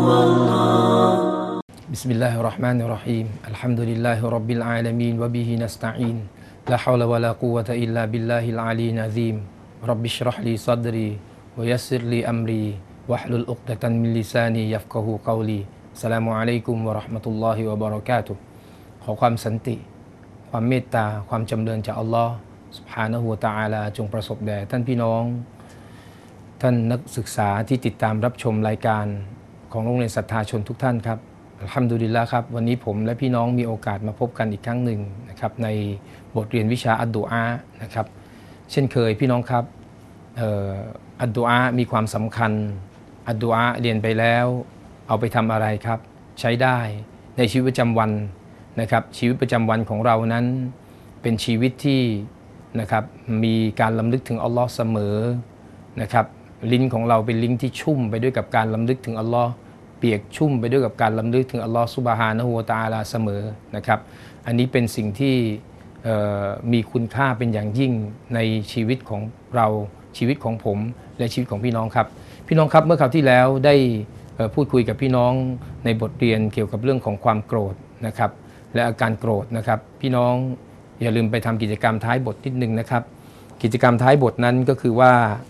بسم الله الرحمن الرحيم الحمد لله رب العالمين وبه نستعين لا حول ولا قوة إلا بالله العلي العظيم رب اشرح لي صدري ويسر لي أمري واحلل عقدة من لساني يفقه قولي السلام عليكم ورحمة الله وبركاته ขอความสันติความเมตตาความจำเริญจากอัลลอฮ์ซุบฮานะฮูวะตะอาลาจงประสบแด่ท่านพี่น้องท่านนักศึกษาที่ติดตามรับชมรายการของโรงเรียนศรัทธาชนทุกท่านครับอัลฮัมดุลิลละห์ครับวันนี้ผมและพี่น้องมีโอกาสมาพบกันอีกครั้งหนึ่งนะครับในบทเรียนวิชาอัดดุอาห์นะครับเช่นเคยพี่น้องครับอัดดุอาห์มีความสำคัญอัดดุอาห์เรียนไปแล้วเอาไปทำอะไรครับใช้ได้ในชีวิตประจำวันนะครับชีวิตประจำวันของเรานั้นเป็นชีวิตที่นะครับมีการรำลึกถึงอัลลอฮ์เสมอนะครับลิ้นของเราเป็นลิ้นที่ชุ่มไปด้วยกับการรำลึกถึงอัลลอฮ์เปียกชุ่มไปด้วยกับการรำลึกถึงอัลลอฮ์ซุบฮานะฮูวะตะอาลาเสมอนะครับอันนี้เป็นสิ่งที่มีคุณค่าเป็นอย่างยิ่งในชีวิตของเราชีวิตของผมและชีวิตของพี่น้องครับพี่น้องครับเมื่อคราวที่แล้วได้พูดคุยกับพี่น้องในบทเรียนเกี่ยวกับเรื่องของความโกรธนะครับและอาการโกรธนะครับพี่น้องอย่าลืมไปทำกิจกรรมท้ายบทนิดนึงนะครับกิจกรรมท้ายบทนั้นก็คือว่า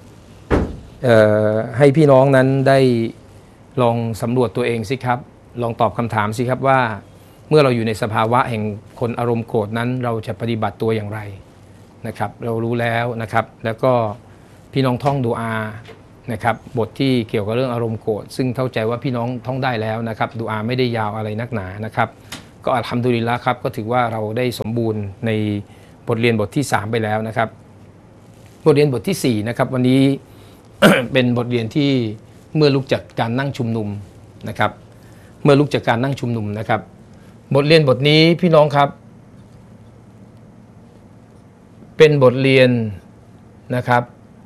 ให้พี่น้องนั้นได้ลองสำรวจตัวเองสิครับลองตอบคำถามสิครับว่าเมื่อเราอยู่ในสภาวะแห่งคนอารมณ์โกรธนั้นเราจะปฏิบัติตัวอย่างไรนะครับเรารู้แล้วนะครับแล้วก็พี่น้องท่องดูอานะครับบทที่เกี่ยวกับเรื่องอารมณ์โกรธซึ่งเข้าใจว่าพี่น้องท่องได้แล้วนะครับดูอาไม่ได้ยาวอะไรนักหนานะครับก็อัลฮัมดุลิลละห์ครับก็ถือว่าเราได้สมบูรณ์ในบทเรียนบทที่3ไปแล้วนะครับบทเรียนบทที่4นะครับวันนี้ เป็นบทเรียนที่เมื่อลุกจากการนั่งชุมนุมนะครับเมื่อลุกจากการนั่งชุมนุมนะครับบทเรียนบทนี้พี่น้องครับเป็นบทเรียนนะครับ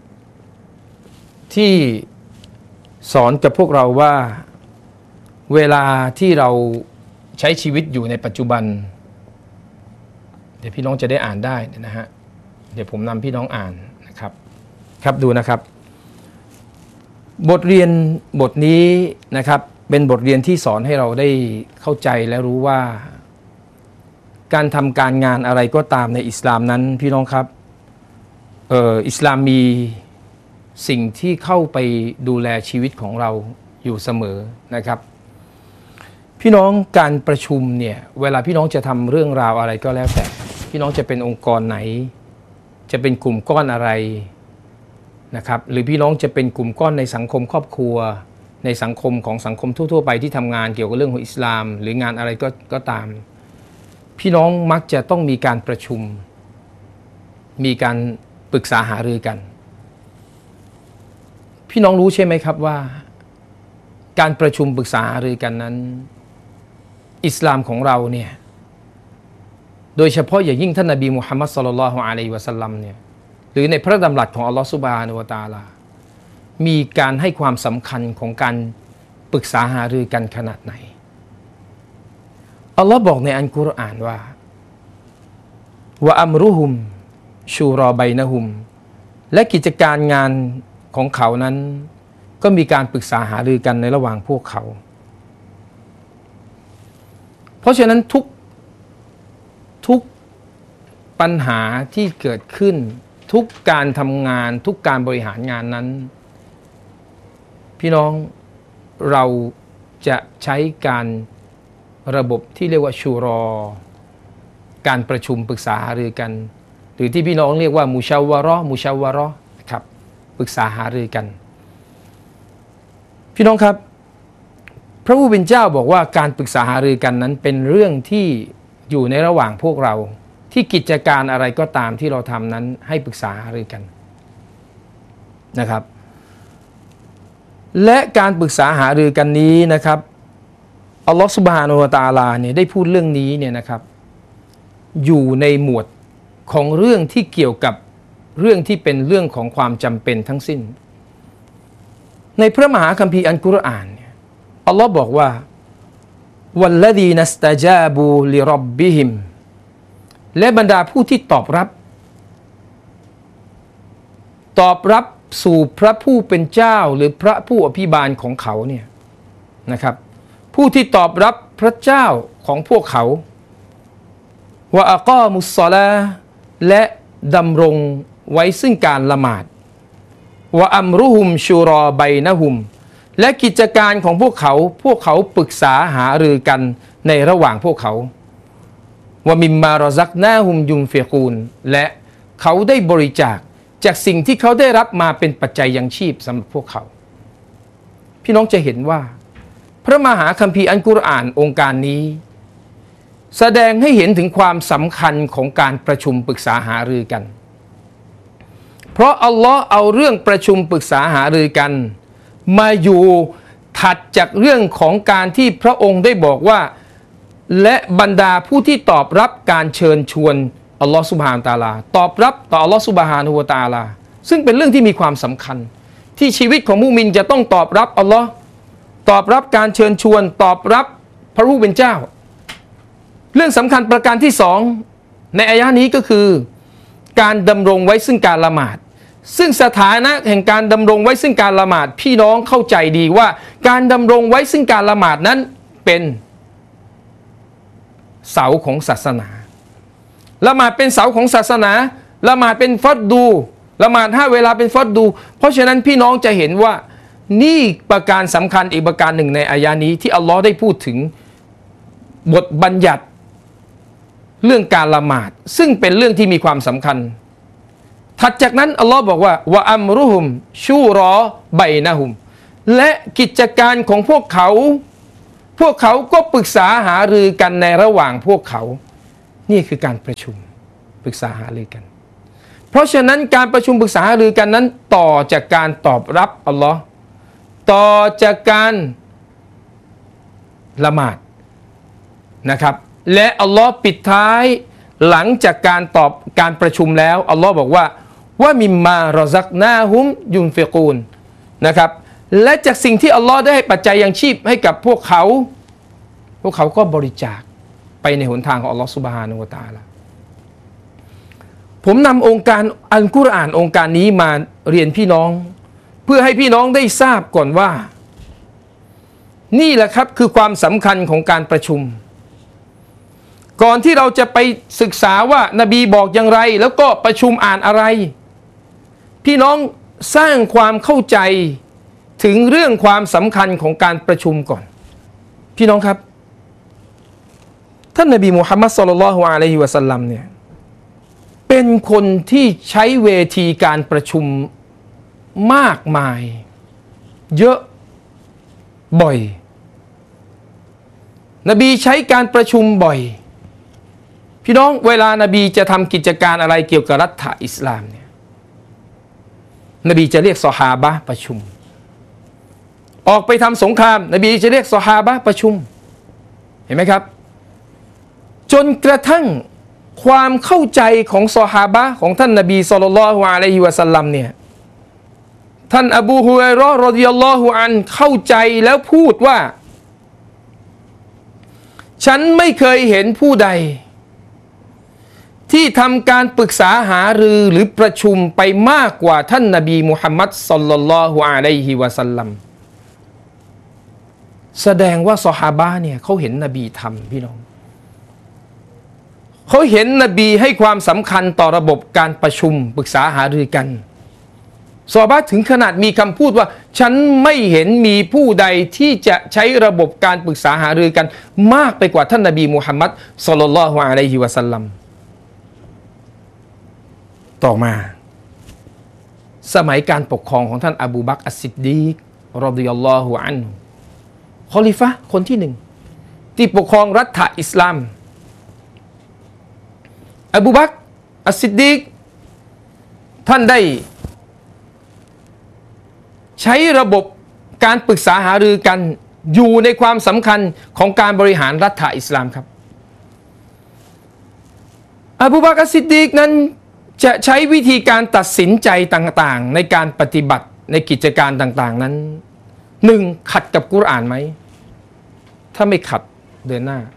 ที่สอนกับพวกเราว่าเวลาที่เราใช้ชีวิตอยู่ในปัจจุบันเดี๋ยวพี่น้องจะได้อ่านได้นะฮะเดี๋ยวผมนำพี่น้องอ่านนะครับครับดูนะครับบทเรียนบทนี้นะครับเป็นบทเรียนที่สอนให้เราได้เข้าใจและรู้ว่าการทำการงานอะไรก็ตามในอิสลามนั้นพี่น้องครับอิสลามมีสิ่งที่เข้าไปดูแลชีวิตของเราอยู่เสมอนะครับพี่น้องการประชุมเนี่ยเวลาพี่น้องจะทำเรื่องราวอะไรก็แล้วแต่พี่น้องจะเป็นองค์กรไหนจะเป็นกลุ่มก้อนอะไรนะครับหรือพี่น้องจะเป็นกลุ่มก้อนในสังคมครอบครัวในสังคมของสังคมทั่วๆไปที่ทำงานเกี่ยวกับเรื่องของอิสลามหรืองานอะไรก็ตามพี่น้องมักจะต้องมีการประชุมมีการปรึกษาหารือกันพี่น้องรู้ใช่ไหมครับว่าการประชุมปรึกษาหารือกันนั้นอิสลามของเราเนี่ยโดยเฉพาะอย่างยิ่งท่านนบีมุฮัมมัดศ็อลลัลลอฮุอะลัยฮิวะซัลลัมเนี่ยหรือในพระดำรัสของอัลลอฮฺซุบฮานะฮูวะตะอาลามีการให้ความสำคัญของการปรึกษาหารือกันขนาดไหนอัลลอฮ์บอกในอัลกุรอานว่าวะอัมรุฮุมชูรอบัยนะฮุมและกิจการงานของเขานั้นก็มีการปรึกษาหารือกันในระหว่างพวกเขาเพราะฉะนั้นทุกปัญหาที่เกิดขึ้นทุกการทำงานทุกการบริหารงานนั้นพี่น้องเราจะใช้การระบบที่เรียกว่าชูรอการประชุมปรึกษาหารือกันหรือที่พี่น้องเรียกว่ามุชาวะเราะห์นะครับปรึกษาหารือกันพี่น้องครับพระผู้เป็นเจ้าบอกว่าการปรึกษาหารือกันนั้นเป็นเรื่องที่อยู่ในระหว่างพวกเราที่กิจการอะไรก็ตามที่เราทำนั้นให้ปรึกษาหารือกันนะครับและการปรึกษาหารือกันนี้นะครับอัลลอฮฺซุบฮานะฮูวะตะอาลาเนี่ยได้พูดเรื่องนี้เนี่ยนะครับอยู่ในหมวดของเรื่องที่เกี่ยวกับเรื่องที่เป็นเรื่องของความจำเป็นทั้งสิ้นในพระมหาคัมภีร์อัลกุรอานเนี่ยอัลลอฮ์บอกว่าวัลลดีนัสตะจาบูลิร็อบบิฮิมและบรรดาผู้ที่ตอบรับสู่พระผู้เป็นเจ้าหรือพระผู้อภิบาลของเขาเนี่ยนะครับผู้ที่ตอบรับพระเจ้าของพวกเขาวะอักอมุสศอลาและดำรงไว้ซึ่งการละหมาดวะอัมรุฮุมชูรอไบนะฮุมและกิจการของพวกเขาปรึกษาหารือกันในระหว่างพวกเขาวะมิมมารอซักนาฮุมยุมฟิกูนและเขาได้บริจาคจากสิ่งที่เขาได้รับมาเป็นปัจจัยยังชีพสำหรับพวกเขาพี่น้องจะเห็นว่าพระมหาคัมภีร์อัลกุรอานองค์การนี้แสดงให้เห็นถึงความสำคัญของการประชุมปรึกษาหารือกันเพราะอัลลอฮ์เอาเรื่องประชุมปรึกษาหารือกันมาอยู่ถัดจากเรื่องของการที่พระองค์ได้บอกว่าและบรรดาผู้ที่ตอบรับการเชิญชวนอัลลอฮ์ซุบฮานะฮูวะตะอาลาตอบรับต่ออัลลอฮ์ซุบฮานะฮูวะตะอาลาซึ่งเป็นเรื่องที่มีความสำคัญที่ชีวิตของมุมินจะต้องตอบรับอัลลอฮ์ตอบรับการเชิญชวนตอบรับพระผู้เป็นเจ้าเรื่องสำคัญประการที่สองในอายะนี้ก็คือการดำรงไว้ซึ่งการละหมาดซึ่งสถานะแห่งการดำรงไว้ซึ่งการละหมาดพี่น้องเข้าใจดีว่าการดำรงไว้ซึ่งการละหมาดนั้นเป็นเสาของศาสนาละหมาดเป็นเสาของศาสนาละหมาดเป็นฟัรดูละหมาด5 เวลาเป็นฟัรดูเพราะฉะนั้นพี่น้องจะเห็นว่านี่ประการสำคัญอีกประการหนึ่งในอายะนี้ที่อัลลอฮ์ได้พูดถึงบทบัญญัติเรื่องการละหมาดซึ่งเป็นเรื่องที่มีความสำคัญถัดจากนั้นอัลลอฮ์บอกว่าวะอัมรุฮุมชูรอไบนะฮุมและกิจการของพวกเขาก็ปรึกษาหารือกันในระหว่างพวกเขานี่คือการประชุมปรึกษาหารือกันเพราะฉะนั้นการประชุมปรึกษาหารือกันนั้นต่อจากการตอบรับอัลลอฮ์ต่อจากการละหมาดนะครับและอัลลอฮ์ปิดท้ายหลังจากการประชุมแล้วอัลลอฮ์บอกว่ามิมมารอซักนาฮุมยุนฟิกูนนะครับและจากสิ่งที่อัลลอฮ์ได้ให้ปัจจัยยังชีพให้กับพวกเขาก็บริจาคไปในหนทางของอัลลอฮ์ซุบฮานะฮูวะตะอาลาผมนำองค์การอัลกุรอานองค์การนี้มาเรียนพี่น้องเพื่อให้พี่น้องได้ทราบก่อนว่านี่แหละครับคือความสำคัญของการประชุมก่อนที่เราจะไปศึกษาว่านบีบอกอย่างไรแล้วก็ประชุมอ่านอะไรพี่น้องสร้างความเข้าใจถึงเรื่องความสำคัญของการประชุมก่อนพี่น้องครับท่านนบีมุฮัมมัดศ็อลลัลลอฮุอะลัยฮิวะซัลลัมเนี่ยเป็นคนที่ใช้เวทีการประชุมมากมายเยอะบ่อยนบีใช้การประชุมบ่อยพี่น้องเวลานบีจะทำกิจการอะไรเกี่ยวกับรัฐอิสลามเนี่ยนบีจะเรียกซอฮาบะห์ประชุมออกไปทำสงครามนบีจะเรียกซอฮาบะห์ประชุมเห็นไหมครับจนกระทั่งความเข้าใจของซอฮาบะห์ของท่านนบีศ็อลลัลลอฮุอะลัยฮิวะซัลลัมเนี่ยท่านอบูฮุรัยเราะห์รอฎิยัลลอฮุอันเข้าใจแล้วพูดว่าฉันไม่เคยเห็นผู้ใดที่ทำการปรึกษาหารือหรือประชุมไปมากกว่าท่านนบีมุฮัมมัดศ็อลลัลลอฮุอะลัยฮิวะซัลลัมแสดงว่าซอฮาบะห์เนี่ยเขาเห็นนบีทำพี่น้องเขาเห็นนบีให้ความสำคัญต่อระบบการประชุมปรึกษาหารือกันซอฮาบะห์ถึงขนาดมีคำพูดว่าฉันไม่เห็นมีผู้ใดที่จะใช้ระบบการปรึกษาหารือกันมากไปกว่าท่านนบีมุฮัมมัดศ็อลลัลลอฮุอะลัยฮิวะซัลลัมต่อมาสมัยการปกครองของท่านอบูบักรอัสซิดดีกรอฎิยัลลอฮุอันฮุคอลิฟะห์คนที่หนึ่งที่ปกครองรัฐอิสลามอบูบักรอัสซิดดีกท่านได้ใช้ระบบการปรึกษาหารือกันอยู่ในความสำคัญของการบริหารรัฐอิสลามครับอบูบักรอัสซิดดีกนั้นจะใช้วิธีการตัดสินใจต่างๆในการปฏิบัติในกิจการต่างๆนั้นหนึ่งขัดกับกุรอานไหมถ้าไม่ขัดเดินหน้า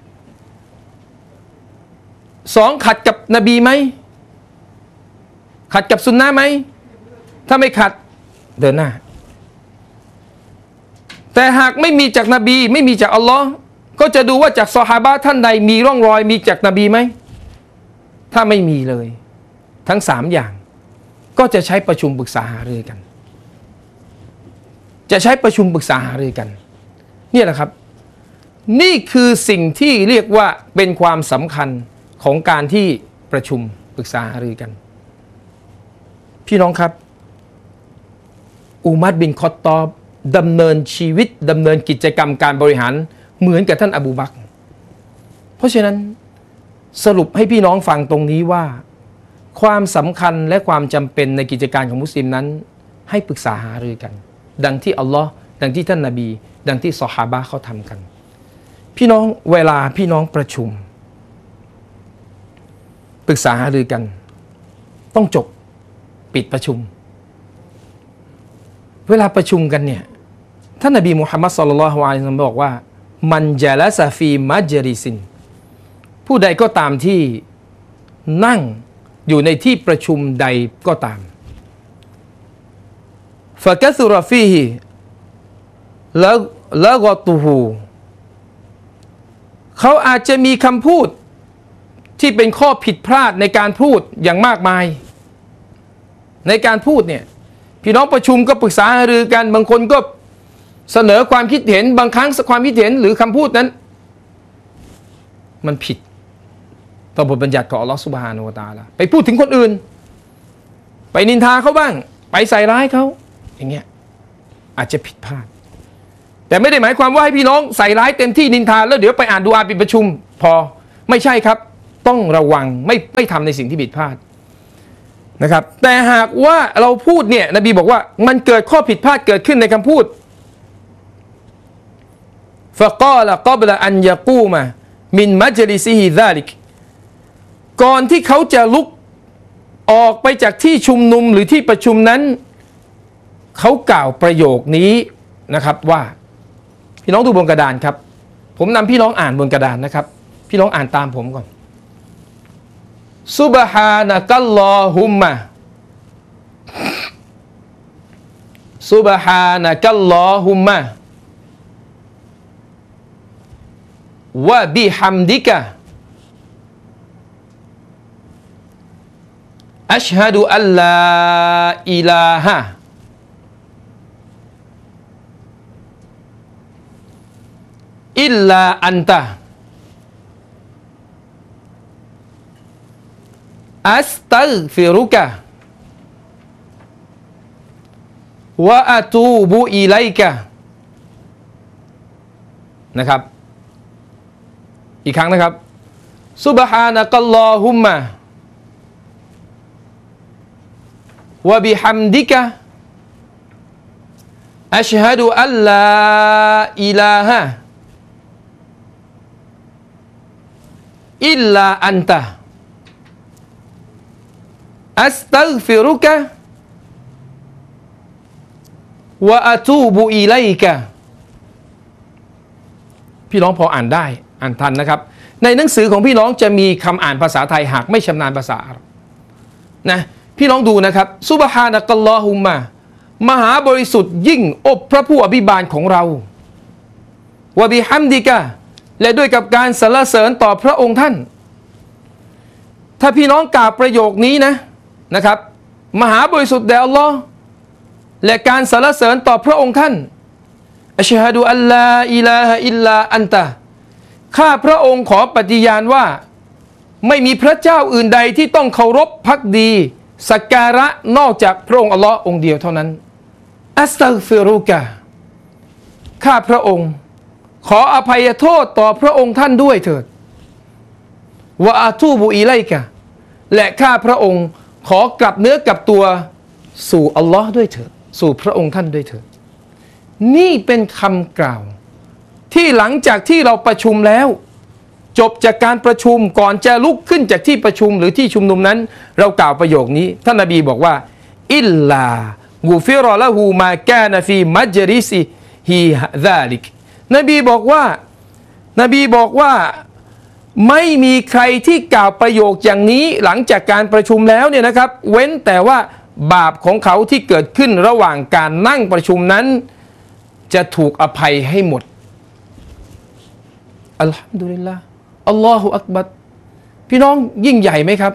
สองขัดกับนบีไหมขัดกับสุนนะไหมถ้าไม่ขัดเดินหน้าแต่หากไม่มีจากนบีไม่มีจากอัลลอฮ์ก็จะดูว่าจากซอฮาบะห์ท่านใดมีร่องรอยมีจากนบีไหมถ้าไม่มีเลยทั้ง3อย่างก็จะใช้ประชุมปรึกษาหารือกันจะใช้ประชุมปรึกษาหารือกันนี่แหละครับนี่คือสิ่งที่เรียกว่าเป็นความสำคัญของการที่ประชุมปรึกษาหารือกันพี่น้องครับอุมัรบินคอตตอบดำเนินชีวิตดำเนินกิจกรรมการบริหารเหมือนกับท่านอบูบักรเพราะฉะนั้นสรุปให้พี่น้องฟังตรงนี้ว่าความสำคัญและความจำเป็นในกิจการของมุสลิมนั้นให้ปรึกษาหารือกันดังที่อัลลอฮ์ดังที่ท่านนบีดังที่ซอฮาบะห์เขาทำกันพี่น้องเวลาพี่น้องประชุมปรึกษาหารือกันต้องจบปิดประชุมเวลาประชุมกันเนี่ยท่านนบีมุฮัมมัดศ็อลลัลลอฮุอะลัยฮิวะซัลลัมบอกว่ามันญะละซะฟีมัจลิซินผู้ใดก็ตามที่นั่งอยู่ในที่ประชุมใดก็ตามฟะกะซุรฟีฮิละกอตุฮูเขาอาจจะมีคำพูดที่เป็นข้อผิดพลาดในการพูดอย่างมากมายในการพูดเนี่ยพี่น้องประชุมก็ปรึกษาหารือกันบางคนก็เสนอความคิดเห็นบางครั้งความคิดเห็นหรือคำพูดนั้นมันผิดต่อบทบัญญัติของอัลลอฮฺซุบฮานะฮูวะตะอาลาไปพูดถึงคนอื่นไปนินทาเขาบ้างไปใส่ร้ายเขาอย่างเงี้ยอาจจะผิดพลาดแต่ไม่ได้หมายความว่าให้พี่น้องใส่ร้ายเต็มที่นินทาแล้วเดี๋ยวไปอ่านดุอาปิดประชุมพอไม่ใช่ครับต้องระวังไม่ทำในสิ่งที่ผิดพลาดนะครับแต่หากว่าเราพูดเนี่ยนบีบอกว่ามันเกิดข้อผิดพลาดเกิดขึ้นในคำพูดฟะกอละกับละอันยะกูมะมินมัจลิซิฮิซาลิกก่อนที่เขาจะลุกออกไปจากที่ชุมนุมหรือที่ประชุมนั้นเขากล่าวประโยคนี้นะครับว่าพี่น้องดูบนกระดานครับผมนำพี่น้องอ่านบนกระดานนะครับพี่น้องอ่านตามผมก่อนซุบฮานะกัลลอฮุมมะซุบฮานะกัลลอฮุมมะวะบิฮัมดิกะอัชฮะดุอัลลาอิลาฮะอิลลาอันตะอัสตัฆฟิรุกะวะอะตูบุอิลัยกะนะครับอีกครั้งนะครับซุบฮานะกัลลอฮุมมะวะบิฮัมดิกะอัชฮะดุอัลลาอิลาฮะอิลลาอันตะอัสตัฆฟิรุกะวะอะตูบุอิลัยกะพี่น้องพออ่านได้อ่านทันนะครับในหนังสือของพี่น้องจะมีคำอ่านภาษาไทยหากไม่ชำนาญภาษาอาหรับนะพี่น้องดูนะครับซุบฮานะกัลลอฮุมมะมหาบริสุทธิ์ยิ่งอบพระผู้อภิบาลของเราวะบิฮัมดิกะและด้วยกับการสรรเสริญต่อพระองค์ท่านถ้าพี่น้องกล่าวประโยคนี้นะครับมหาบริสุทธิ์แด่อัลลอฮ์และการสรรเสริญต่อพระองค์ท่านอัชฮะดุอัลลาอิลาฮะอิลลาอันตะข้าพระองค์ขอปฏิญาณว่าไม่มีพระเจ้าอื่นใดที่ต้องเคารพภักดีสักการะนอกจากพระองค์อัลลอฮ์องค์เดียวเท่านั้นอัสตัฆฟิรุกะข้าพระองค์ขออภัยโทษต่อพระองค์ท่านด้วยเถิดวะอะตูบุอิลัยกะและข้าพระองค์ขอกลับเนื้อกลับตัวสู่อัลลอฮ์ด้วยเถิดสู่พระองค์ท่านด้วยเถิดนี่เป็นคำกล่าวที่หลังจากที่เราประชุมแล้วจบจากการประชุมก่อนจะลุกขึ้นจากที่ประชุมหรือที่ชุมนุมนั้นเรากล่าวประโยคนี้ท่านนบีบอกว่าอิลลากูฟิรอละฮูมากานะฟีมัจริซิฮีซาลิกนบีบอกว่าไม่มีใครที่กล่าวประโยคอย่างนี้หลังจากการประชุมแล้วเนี่ยนะครับเว้นแต่ว่าบาปของเขาที่เกิดขึ้นระหว่างการนั่งประชุมนั้นจะถูกอภัยให้หมดอัลฮัมดุลิลละห์อัลลอฮฺอักบัรพี่น้องยิ่งใหญ่ไหมครับ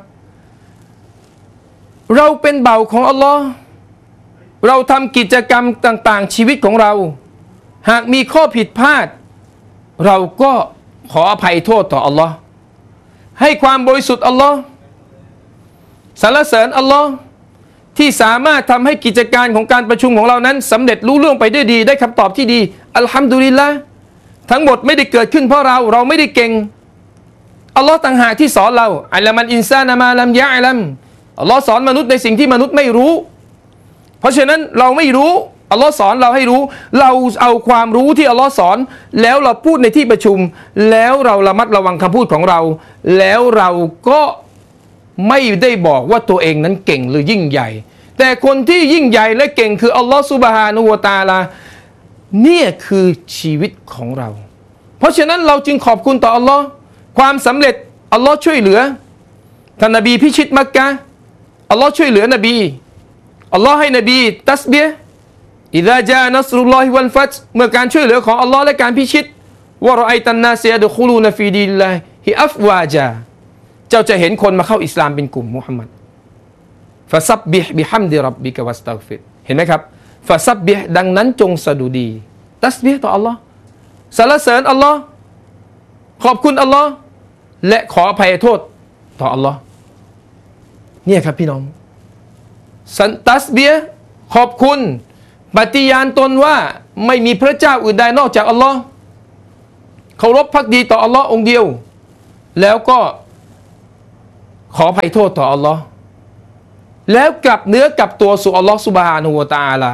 เราเป็นเบ่าวของอัลลอฮ์เราทำกิจกรรมต่างๆชีวิตของเราหากมีข้อผิดพลาดเราก็ขออภัยโทษต่ออัลลอฮ์ให้ความบริสุทธิ์อัลลอฮ์สรรเสริญอัลลอฮ์ที่สามารถทำให้กิจการของการประชุมของเรานั้นสำเร็จรุ่งเรืองไปด้วยดีได้คำตอบที่ดีอัลฮัมดุลิลละห์ทั้งหมดไม่ได้เกิดขึ้นเพราะเราไม่ได้เก่งอัลลอฮ์ต่างหากที่สอนเราอัลลอฮ์มันอินซานะมาลัมยะอลัมอัลลอฮ์สอนมนุษย์ในสิ่งที่มนุษย์ไม่รู้เพราะฉะนั้นเราไม่รู้อัลลอฮ์สอนเราให้รู้เราเอาความรู้ที่อัลลอฮ์สอนแล้วเราพูดในที่ประชุมแล้วเราระมัดระวังคำพูดของเราแล้วเราก็ไม่ได้บอกว่าตัวเองนั้นเก่งหรือยิ่งใหญ่แต่คนที่ยิ่งใหญ่และเก่งคืออัลลอฮ์ซุบฮานะฮูวะตะอาลาเนี่ยคือชีวิตของเราเพราะฉะนั้นเราจึงขอบคุณต่ออัลลอฮ์ความสำเร็จอัลลอฮ์ช่วยเหลือท่านนบีพิชิตมักกะฮ์อัลลอฮ์ช่วยเหลือนบีอัลลอฮ์ให้นบีตัสบีฮ์อิซาจานัสรุลลอฮิวัลฟัตฮ์เมื่อการช่วยเหลือของอัลลอฮ์และการพิชิตวะรอไอตันนาสยะดุคุลูนฟีดีลลาฮิอัฟวาจาเจ้าจะเห็นคนมาเข้าอิสลามเป็นกลุ่มมุฮัมมัดฟะซับบิฮ์บิฮัมดิร็อบบิกะวัสตัฆฟิรเห็นไหมครับฟะซับบิฮ์ดังนั้นจงสดุดีตัสบีฮ์ต่ออัลลอฮ์สรรเสริญอัลลอฮ์ขอบคุณอัลลอฮ์และขออภัยโทษต่ออัลลอฮ์เนี่ยครับพี่น้องตัสบีฮ์ขอบคุณปฏิญาณตนว่าไม่มีพระเจ้าอื่นใดนอกจากอัลลอฮ์เคารพภักดีต่ออัลลอฮ์องเดียวแล้วก็ขออภัยโทษต่ออัลลอฮ์แล้วกลับเนื้อกลับตัวสู่อัลลอฮ์ซุบฮานะฮูวะตะอาลา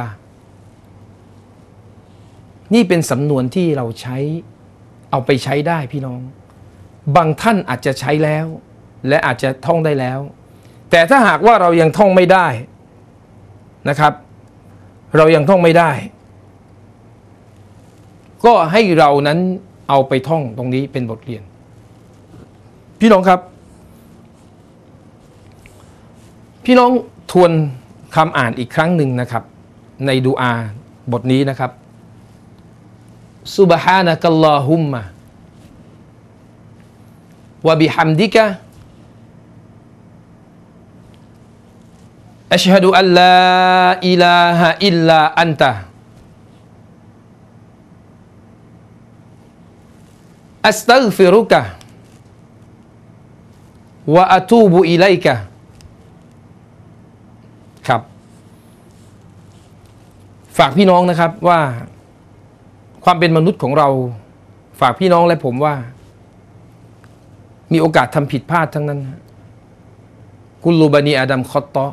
นี่เป็นสำนวนที่เราใช้เอาไปใช้ได้พี่น้องบางท่านอาจจะใช้แล้วและอาจจะท่องได้แล้วแต่ถ้าหากว่าเรายังท่องไม่ได้นะครับเรายังท่องไม่ได้ก็ให้เรานั้นเอาไปท่องตรงนี้เป็นบทเรียนพี่น้องครับพี่น้องทวนคำอ่านอีกครั้งหนึ่งนะครับในดุอาบทนี้นะครับซุบฮานะกัลลอฮุมมะวะบิฮัมดิกะอัชฮะดุอัลลาอิลาฮะอิลลาอันตะอัสตัฆฟิรุกะวะอะตูบุอิลัยกะครับฝากพี่น้องนะครับว่าความเป็นมนุษย์ของเราฝากพี่น้องและผมว่ามีโอกาสทำผิดพลาดทั้งนั้นกุลลูบานีอาดัมคอตตอ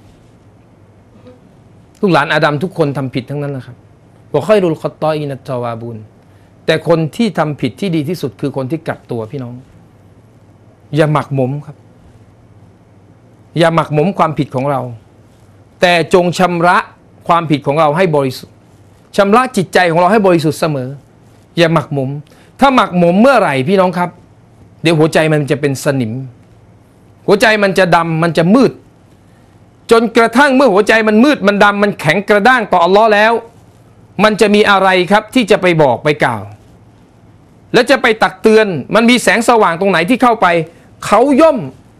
ลูกหลานอาดัมทุกคนทำผิดทั้งนั้นนะครับว่าค่อยรุลคอตตออินัตตาวาบุนแต่คนที่ทำผิดที่ดีที่สุดคือคนที่กลับตัวพี่น้องอย่าหมักหมมครับอย่าหมักหมมความผิดของเราแต่จงชำระความผิดของเราให้บริสุทธิ์ชำระจิตใจของเราให้บริสุทธิ์เสมออย่าหมักหมมถ้าหมักหมมเมื่อไหร่พี่น้องครับเดี๋ยวหัวใจมันจะเป็นสนิมหัวใจมันจะดำมันจะมืดจนกระทั่งเมื่อหัวใจมันมืดมันดำมันแข็งกระด้างต่ออัลลอฮ์แล้วมันจะมีอะไรครับที่จะไปบอกไปกล่าวและจะไปตักเตือนมันมีแสงสว่างตรงไหนที่เข้าไปเขาย่อม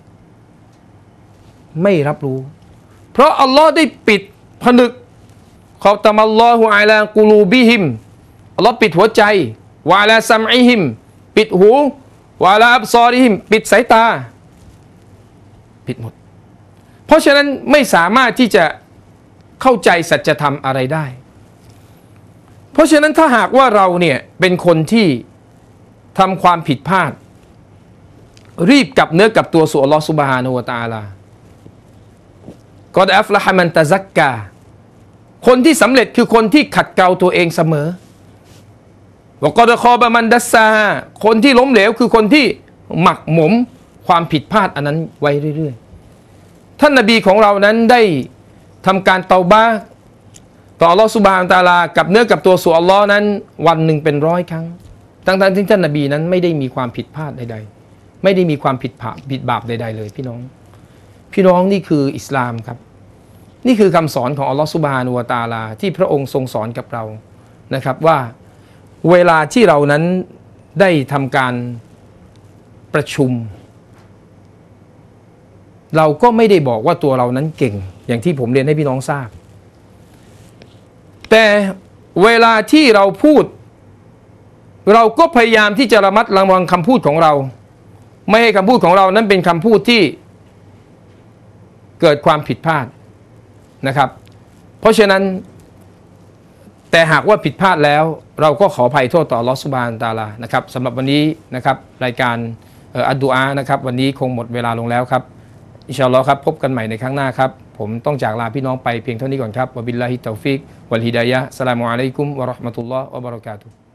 ไม่รับรู้เพราะอัลลอฮ์ได้ปิดผนึกขอตะมัลลอฮุอะลากุลูบิฮิมอัลลอฮ์ปิดหัวใจวะอะลาซัมอิฮิมปิดหูวะอะลาอับซอริฮิมปิดสายตาปิดหมดเพราะฉะนั้นไม่สามารถที่จะเข้าใจสัจธรรมอะไรได้เพราะฉะนั้นถ้าหากว่าเราเนี่ยเป็นคนที่ทำความผิดพลาดรีบกลับเนื้อกลับตัวสู่อัลลอฮ์ซุบฮานะฮูวะตะอาลากอดอัฟละฮะมันตะซักกาคนที่สำเร็จคือคนที่ขัดเกลาตัวเองเสมอวะกอดคอบะมันดัสซาคนที่ล้มเหลวคือคนที่หมักหมมความผิดพลาดอันนั้นไว้เรื่อยๆท่านนบีของเรานั้นได้ทำการเตาบะห์ต่ออัลลอฮ์ซุบฮานะฮูวะตะอาลากับเนื้อกับตัวสู่อัลลอฮ์นั้นวันหนึ่งเป็น100 ครั้งทั้งที่ท่านนบีนั้นไม่ได้มีความผิดพลาดใดๆไม่ได้มีความผิดบาปใดๆเลยพี่น้องนี่คืออิสลามครับนี่คือคำสอนของอัลลอฮฺซุบฮานะฮูวะตะอาลาที่พระองค์ทรงสอนกับเรานะครับว่าเวลาที่เรานั้นได้ทำการประชุมเราก็ไม่ได้บอกว่าตัวเรานั้นเก่งอย่างที่ผมเรียนให้พี่น้องทราบแต่เวลาที่เราพูดเราก็พยายามที่จะระมัดระวังคำพูดของเราไม่ให้คำพูดของเรานั้นเป็นคำพูดที่เกิดความผิดพลาดนะครับเพราะฉะนั้นแต่หากว่าผิดพลาดแล้วเราก็ขออภัยโทษต่ออัลเลาะห์ซุบฮานะฮูวะตะอาลานะครับสำหรับวันนี้นะครับรายการอัดดุอานะครับวันนี้คงหมดเวลาลงแล้วครับอินชาอัลลอฮ์ครับพบกันใหม่ในครั้งหน้าครับผมต้องจากลาพี่น้องไปเพียงเท่านี้ก่อนครับวะบิลลาฮิตตอฟิกวัลฮิดายะฮ์อัสสลามุอะลัยกุมวะเราะห์มะตุลลอฮ์วะบะเราะกาตุฮ์